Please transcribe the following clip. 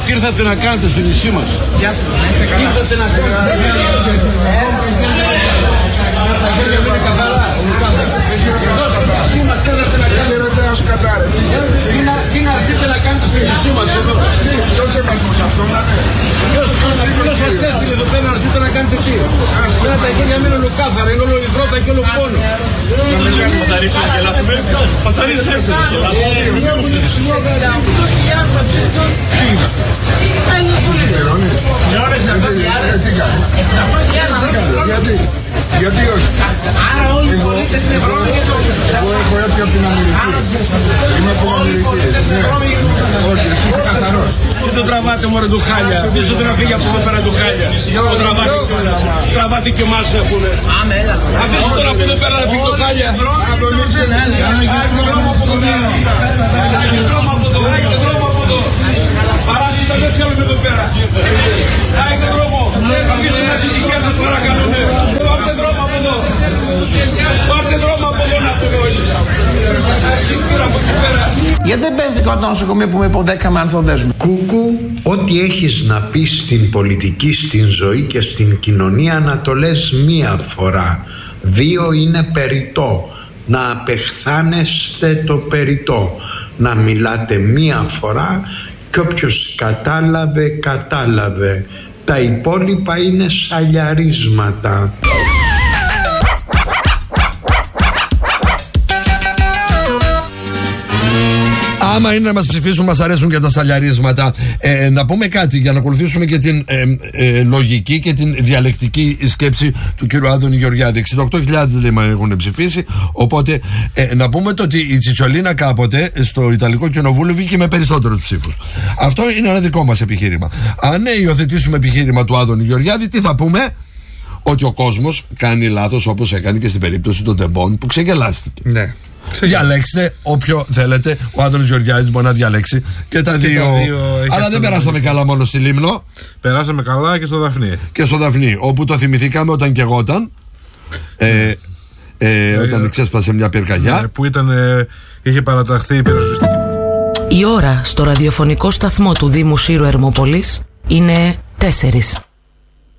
Τι ήρθατε να κάνετε στο νησί μας? Ήρθατε να κάνετε. Τα χέρια μου είναι καθαρά. Τι να έρθετε να κάνετε στο νησί μας εδώ? Ποιος έπαθμος αυτό να είναι? Ποιος σας έστειλε εδώ πέρα να έρθετε να κάνετε τι? Τα χέρια μου είναι ολοκάθαρα, είναι όλο υδρότα και όλο πόνο. Θα ρίξω να γελάσουμε. Θα ρίξω να γελάσουμε. Γιατί όχι? Άρα όλοι οι πολίτες είναι βρώμικοι. Εγώ έχω έρθει από την Αμερική. Είμαι από την Αμερική. Όχι, εσύ είσαι καθαρός. Τι το τραβάτε μωρέ του χάλια? Αφήστε να φύγει από εδώ πέρα του χάλια. Το τραβάτε κιόλας. Τραβάτε και εμάς να πούνε. Αφήστε τώρα από εδώ πέρα να φύγει το χάλια. Άγιο δρόμο από εδώ. Άγιο δρόμο από εδώ. Άγιο δρόμο από εδώ. Παράσιτα δεν θέλουμε εδώ πέρα. Άγιο δρόμο. Αφήστε να τις δικές σας παρακαλούνται. Πάρτε δρόμο από εδώ. Πάρτε δρόμο από εδώ να πούμε όλοι. Σίγουρα από εκεί πέρα. Γιατί δεν παίζει το νοσοκομείο που με υποδέκαμε ανθοδέσμου? Κούκου, ό,τι έχεις να πεις στην πολιτική, στην ζωή και στην κοινωνία να το λες μία φορά. 2 είναι περιττό. Να απεχθάνεστε το περιττό. Να μιλάτε μία φορά και όποιος κατάλαβε, κατάλαβε. Τα υπόλοιπα είναι σαλιαρίσματα. Άμα είναι να μας ψηφίσουν, μας αρέσουν και τα σαλιαρίσματα. Να πούμε κάτι για να ακολουθήσουμε και την λογική και την διαλεκτική σκέψη του κ. Άδωνη Γεωργιάδη. 68.000 λέει έχουν ψηφίσει. Οπότε να πούμε το ότι η Τσιτσολίνα κάποτε στο Ιταλικό Κοινοβούλιο βγήκε με περισσότερους ψήφους. Αυτό είναι ένα δικό μας επιχείρημα. Αν υιοθετήσουμε επιχείρημα του Άδωνη Γεωργιάδη, τι θα πούμε? Ότι ο κόσμος κάνει λάθος, όπως έκανε και στην περίπτωση των τεμπών που ξεγελάστηκε. Ναι. Διαλέξτε όποιο θέλετε. Ο Άδωνης Γεωργιάδης μπορεί να διαλέξει και τα δύο. Αλλά δεν περάσαμε καλά μόνο στη Λίμνο. Περάσαμε καλά και στο Δαφνί. Και στο Δαφνί, όπου το θυμηθήκαμε όταν καιγόταν. Όταν ξέσπασε μια πυρκαγιά. Ναι, που είχε παραταχθεί η πυροσβεστική. Η ώρα στο ραδιοφωνικό σταθμό του Δήμου Σύρου Ερμόπολης είναι 4.